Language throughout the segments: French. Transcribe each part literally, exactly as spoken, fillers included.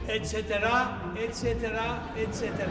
et cetera, et cetera, et cetera.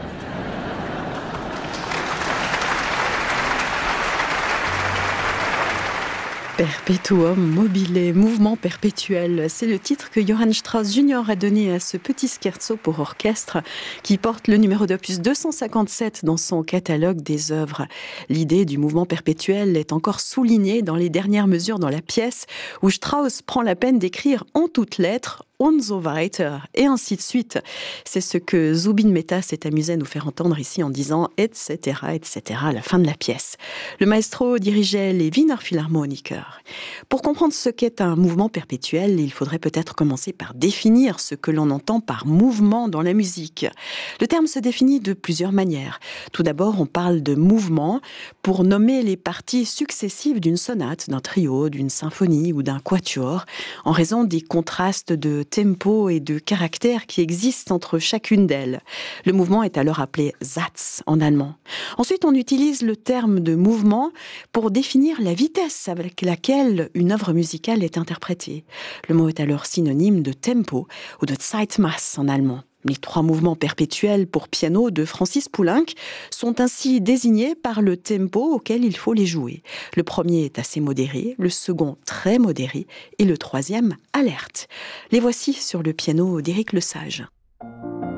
Perpetuum mobile, mouvement perpétuel, c'est le titre que Johann Strauss junior a donné à ce petit scherzo pour orchestre qui porte le numéro d'opus deux cent cinquante-sept dans son catalogue des œuvres. L'idée du mouvement perpétuel est encore soulignée dans les dernières mesures dans la pièce où Strauss prend la peine d'écrire en toutes lettres und so weiter, et ainsi de suite. C'est ce que Zubin Mehta s'est amusé à nous faire entendre ici en disant et cetera, et cetera à la fin de la pièce. Le maestro dirigeait les Wiener Philharmoniker. Pour comprendre ce qu'est un mouvement perpétuel, il faudrait peut-être commencer par définir ce que l'on entend par mouvement dans la musique. Le terme se définit de plusieurs manières. Tout d'abord, on parle de mouvement pour nommer les parties successives d'une sonate, d'un trio, d'une symphonie ou d'un quatuor, en raison des contrastes de tempo et de caractère qui existent entre chacune d'elles. Le mouvement est alors appelé Satz en allemand. Ensuite, on utilise le terme de mouvement pour définir la vitesse avec laquelle une œuvre musicale est interprétée. Le mot est alors synonyme de tempo ou de Zeitmaß en allemand. Les trois mouvements perpétuels pour piano de Francis Poulenc sont ainsi désignés par le tempo auquel il faut les jouer. Le premier est assez modéré, le second très modéré et le troisième alerte. Les voici sur le piano d'Éric Lesage.